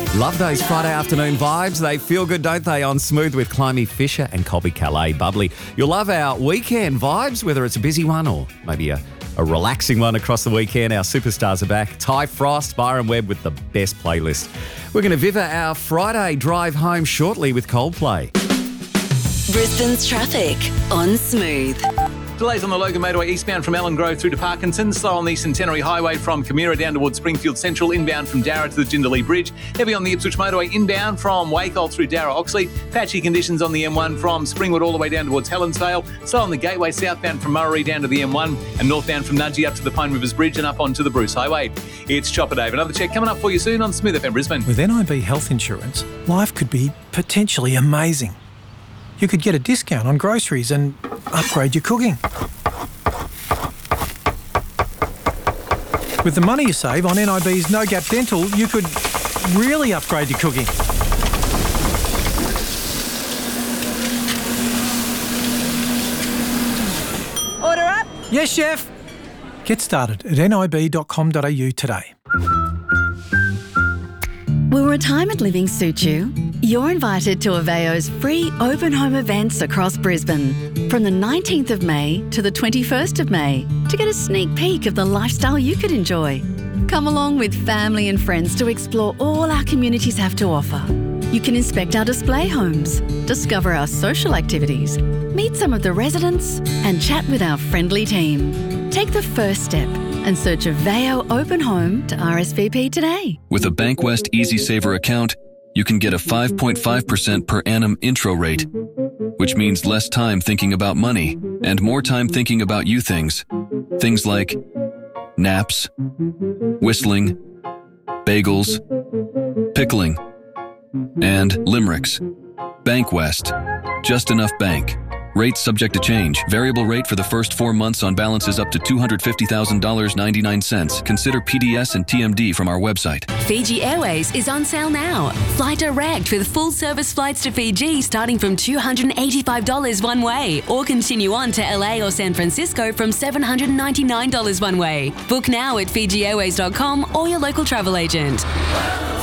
Love those Friday afternoon vibes. They feel good, don't they? On Smooth with Climie Fisher and Colby Calais Bubbly. You'll love our weekend vibes, whether it's a busy one or maybe a relaxing one across the weekend. Our superstars are back. Ty Frost, Byron Webb with the best playlist. We're going to viva our Friday drive home shortly with Coldplay. Brisbane's traffic on Smooth. Delays on the Logan Motorway eastbound from Ellen Grove through to Parkinson. Slow on the Centenary Highway from Camira down towards Springfield Central, inbound from Darra to the Jindalee Bridge. Heavy on the Ipswich Motorway inbound from Wacol through Darra Oxley. Patchy conditions on the M1 from Springwood all the way down towards Helensvale. Slow on the Gateway southbound from Murray down to the M1 and northbound from Nudgee up to the Pine Rivers Bridge and up onto the Bruce Highway. It's Chopper Dave. Another check coming up for you soon on Smooth FM Brisbane. With NIB Health Insurance, life could be potentially amazing. You could get a discount on groceries and upgrade your cooking. With the money you save on NIB's No Gap Dental, you could really upgrade your cooking. Order up. Yes, chef. Get started at nib.com.au today. Will retirement living suit you? You're invited to Aveo's free open home events across Brisbane from the 19th of May to the 21st of May to get a sneak peek of the lifestyle you could enjoy. Come along with family and friends to explore all our communities have to offer. You can inspect our display homes, discover our social activities, meet some of the residents and chat with our friendly team. Take the first step and search Aveo Open Home to RSVP today. With a Bankwest Easy Saver account, you can get a 5.5% per annum intro rate, which means less time thinking about money and more time thinking about you things. Things like naps, whistling, bagels, pickling, and limericks. Bankwest. Just enough bank. Rates subject to change. Variable rate for the first 4 months on balances up to $250,000.99. Consider PDS and TMD from our website. Fiji Airways is on sale now. Fly direct with full service flights to Fiji starting from $285 one way, or continue on to LA or San Francisco from $799 one way. Book now at FijiAirways.com or your local travel agent.